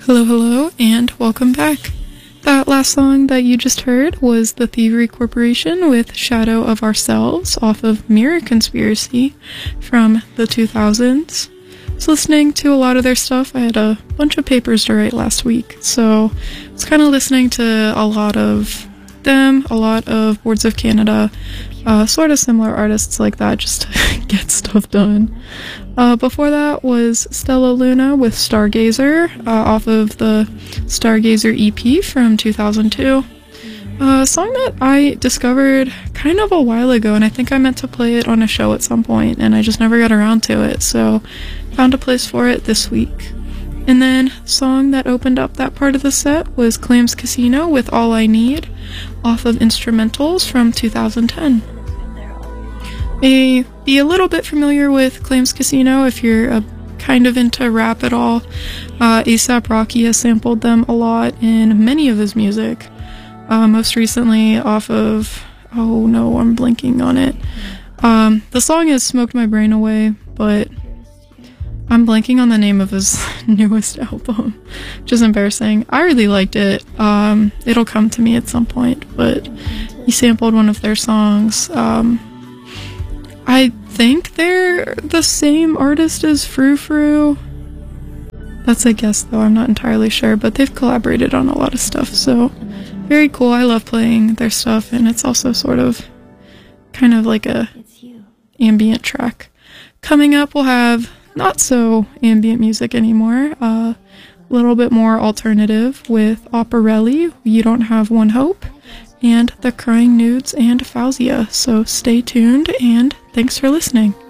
Hello, hello, and welcome back. That last song that you just heard was The Thievery Corporation with Shadow of Ourselves off of Mirror Conspiracy from the 2000s. I was listening to a lot of their stuff. I had a bunch of papers to write last week, so I was kind of listening to a lot of them, a lot of Boards of Canada, sort of similar artists like that, just to get stuff done. Before that was Stella Luna with Stargazer, off of the Stargazer EP from 2002. A song that I discovered kind of a while ago, and I think I meant to play it on a show at some point, and I just never got around to it, so found a place for it this week. And then, the song that opened up that part of the set was Clams Casino with All I Need, off of Instrumentals from 2010. May be a little bit familiar with Clams Casino if you're kind of into rap at all. A$AP Rocky has sampled them a lot in many of his music. Most recently off of, oh no, I'm blanking on it. The song has smoked my brain away, but I'm blanking on the name of his newest album, which is embarrassing. I really liked it. It'll come to me at some point, but he sampled one of their songs. I think they're the same artist as Frou Frou. That's a guess though, I'm not entirely sure, but they've collaborated on a lot of stuff, so very cool. I love playing their stuff, and it's also sort of kind of like a ambient track. Coming up, we'll have not so ambient music anymore, a little bit more alternative with Operelli, You Don't Have One Hope, and The Crying Nudes and Fauzia. So stay tuned, and thanks for listening.